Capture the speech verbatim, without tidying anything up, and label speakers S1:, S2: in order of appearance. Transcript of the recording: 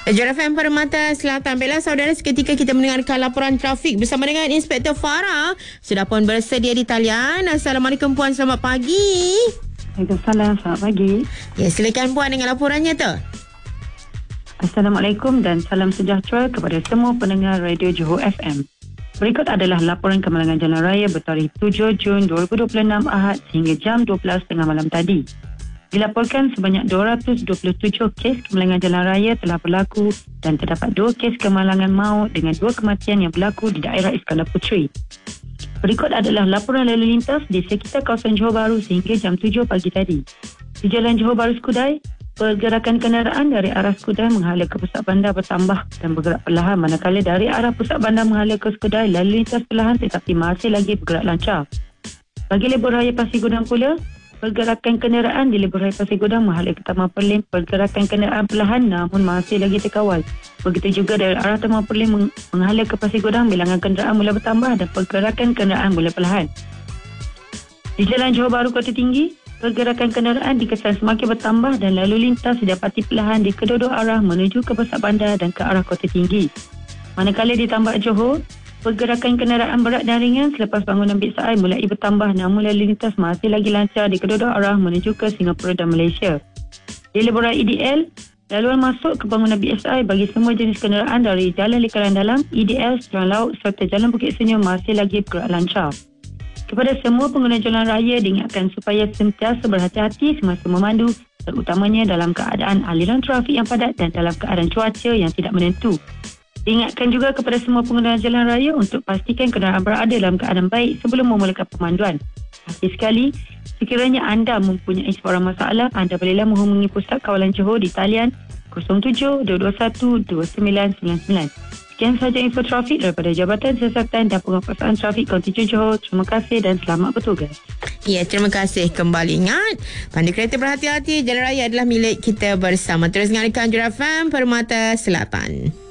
S1: Johor F M Permata Selatan. Baiklah saudara, seketika kita mendengarkan laporan trafik bersama dengan Inspektor Farah. Sudah pun bersedia di talian. Assalamualaikum Puan, selamat pagi.
S2: Waalaikumsalam, selamat pagi.
S1: Ya, silakan Puan dengan laporannya tu.
S2: Assalamualaikum dan salam sejahtera kepada semua pendengar Radio Johor F M. Berikut adalah laporan kemalangan jalan raya bertarikh tujuh Jun dua ribu dua puluh enam Ahad sehingga jam dua belas tiga puluh malam tadi. Dilaporkan sebanyak dua ratus dua puluh tujuh kes kemalangan jalan raya telah berlaku dan terdapat dua kes kemalangan maut dengan dua kematian yang berlaku di daerah Iskandar Puteri. Berikut adalah laporan lalu lintas di sekitar kawasan Johor Bahru sehingga jam tujuh pagi tadi. Di Jalan Johor Bahru Skudai, pergerakan kenderaan dari arah Skudai menghala ke pusat bandar bertambah dan bergerak perlahan, manakala dari arah pusat bandar menghala ke Skudai lalu lintas perlahan tetapi masih lagi bergerak lancar. Bagi Lebuh Raya Pasir Gudang pula, pergerakan kenderaan di Lebuh Raya Pasir Gudang menghala ke Taman Perlim, pergerakan kenderaan perlahan namun masih lagi terkawal. Begitu juga dari arah Taman Perlim menghala ke Pasir Gudang, bilangan kenderaan mula bertambah dan pergerakan kenderaan mula perlahan. Di Jalan Johor Bahru Kota Tinggi, pergerakan kenderaan dikesan semakin bertambah dan lalu lintas didapati perlahan di kedua-dua arah menuju ke pusat bandar dan ke arah Kota Tinggi. Manakala di Tambak Johor, pergerakan kenderaan berat dan ringan selepas bangunan B S I mulai bertambah namun lalu lintas masih lagi lancar di kedua-dua arah menuju ke Singapura dan Malaysia. Di Lebuh Raya E D L, laluan masuk ke bangunan B S I bagi semua jenis kenderaan dari Jalan Likaran Dalam, E D L, Jalan Laut serta Jalan Bukit Senyum masih lagi bergerak lancar. Kepada semua pengguna jalan raya diingatkan supaya sentiasa berhati-hati semasa memandu, terutamanya dalam keadaan aliran trafik yang padat dan dalam keadaan cuaca yang tidak menentu. Diingatkan juga kepada semua pengguna jalan raya untuk pastikan kenderaan berada dalam keadaan baik sebelum memulakan pemanduan. Akhir sekali, sekiranya anda mempunyai sebarang masalah, anda bolehlah menghubungi Pusat Kawalan Johor di talian kosong tujuh dua dua satu dua sembilan sembilan sembilan. Sekian sahaja info trafik daripada Jabatan Siasatan dan Penguasaan Trafik Kaunti Johor. Terima kasih dan selamat bertugas.
S1: Ya, terima kasih. Kembali ingat, pandu kereta berhati-hati, jalan raya adalah milik kita bersama. Terus dengarkan Johor F M Permata Selatan.